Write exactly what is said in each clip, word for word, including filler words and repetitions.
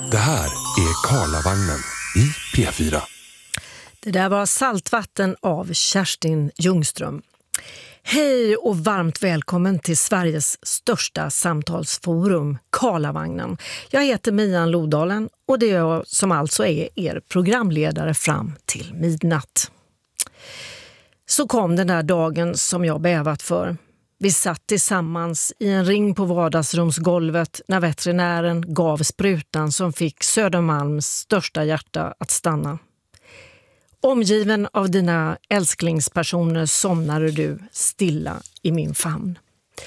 Det här är Karlavagnen i P fyra. Det där var Saltvatten av Kerstin Ljungström. Hej och varmt välkommen till Sveriges största samtalsforum, Karlavagnen. Jag heter Mian Lodalen och det är jag som alltså är er programledare fram till midnatt. Så kom den där dagen som jag bävat för. Vi satt tillsammans i en ring på vardagsrumsgolvet när veterinären gav sprutan som fick Södermalms största hjärta att stanna. Omgiven av dina älsklingspersoner somnade du stilla i min famn.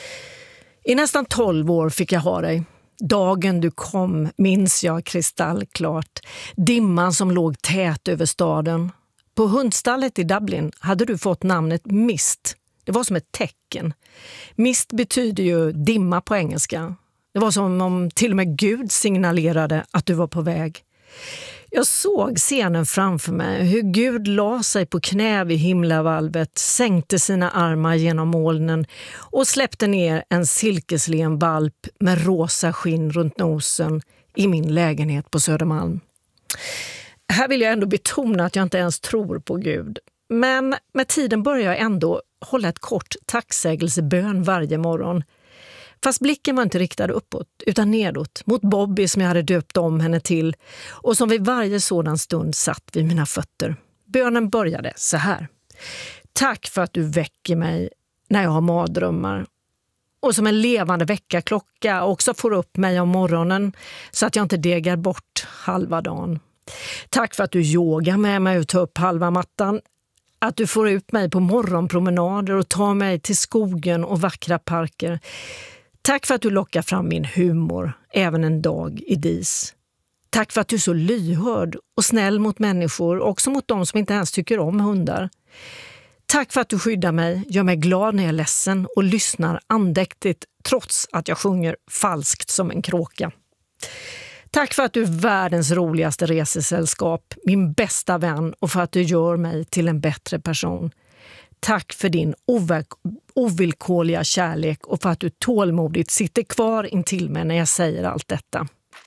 I nästan tolv år fick jag ha dig. Dagen du kom minns jag kristallklart. Dimman som låg tät över staden. På hundstallet i Dublin hade du fått namnet Mist. Det var som ett tecken. Mist betyder ju dimma på engelska. Det var som om till och med Gud signalerade att du var på väg. Jag såg scenen framför mig, hur Gud la sig på knä vid himlavalvet, sänkte sina armar genom molnen och släppte ner en silkeslen valp med rosa skinn runt nosen i min lägenhet på Södermalm. Här vill jag ändå betona att jag inte ens tror på Gud. Men med tiden börjar jag ändå hålla ett kort tacksägelsebön varje morgon. Fast blicken var inte riktad uppåt utan nedåt mot Bobby som jag hade döpt om henne till och som vid varje sådan stund satt vid mina fötter. Bönen började så här. Tack för att du väcker mig när jag har mardrömmar. Och som en levande väckarklocka också får upp mig om morgonen så att jag inte degar bort halva dagen. Tack för att du yogar med mig och tar upp halva mattan. Att du får ut mig på morgonpromenader och tar mig till skogen och vackra parker. Tack för att du lockar fram min humor, även en dag i dis. Tack för att du är så lyhörd och snäll mot människor, också mot de som inte ens tycker om hundar. Tack för att du skyddar mig, gör mig glad när jag är ledsen och lyssnar andäktigt trots att jag sjunger falskt som en kråka. Tack för att du är världens roligaste resesällskap, min bästa vän och för att du gör mig till en bättre person. Tack för din ovillkorliga kärlek och för att du tålmodigt sitter kvar intill mig när jag säger allt detta.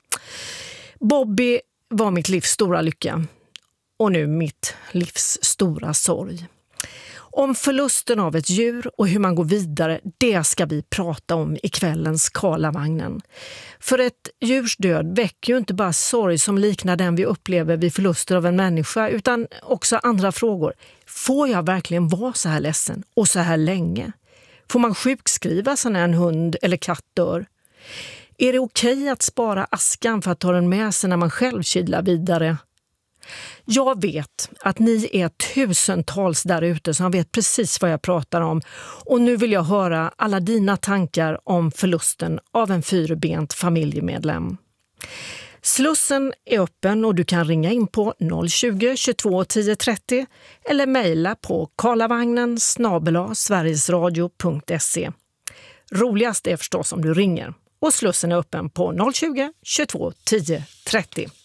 Bobby var mitt livs stora lycka och nu mitt livs stora sorg. Om förlusten av ett djur och hur man går vidare, det ska vi prata om i kvällens Karlavagnen. För ett djurs död väcker ju inte bara sorg som liknar den vi upplever vid förluster av en människa, utan också andra frågor. Får jag verkligen vara så här ledsen och så här länge? Får man sjukskriva sig när en hund eller katt dör? Är det okej att spara askan för att ta den med sig när man själv kilar vidare? Jag vet att ni är tusentals där ute som vet precis vad jag pratar om och nu vill jag höra alla dina tankar om förlusten av en fyrbent familjemedlem. Slussen är öppen och du kan ringa in på noll tjugo, tjugotvå, tio trettio eller mejla på karlavagnen snabel-a sverigesradio punkt se. Roligast är förstås om du ringer och slussen är öppen på noll tjugo, tjugotvå, tio trettio.